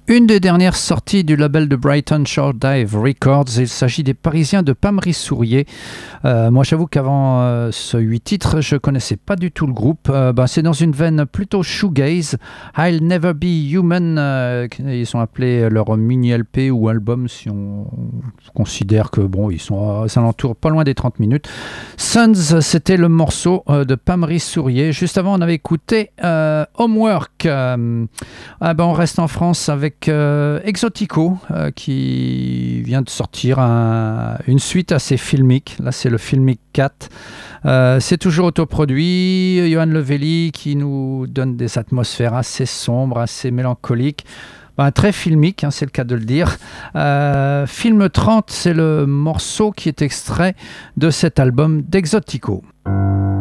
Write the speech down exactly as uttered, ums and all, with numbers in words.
Une des dernières sorties du label de Brighton Shore Dive Records, il s'agit des Parisiens de Pamry-Sourier. Euh, moi j'avoue qu'avant euh, ce huit titres, je connaissais pas du tout le groupe. Euh, ben, c'est dans une veine plutôt shoegaze. I'll Never Be Human, euh, ils sont appelés leur mini L P ou album si on considère que bon, ils sont aux alentours pas loin des trente minutes. Suns, c'était le morceau euh, de Pamry-Sourier. Juste avant, on avait écouté euh, Homework. Euh, ah ben, on reste en France avec Euh, Exotico euh, qui vient de sortir un, une suite assez filmique. Là, c'est le Filmic quatre. Euh, c'est toujours autoproduit. Johan Levelli qui nous donne des atmosphères assez sombres, assez mélancoliques. Ben, très filmique, hein, c'est le cas de le dire. Euh, Film trente, c'est le morceau qui est extrait de cet album d'Exotico.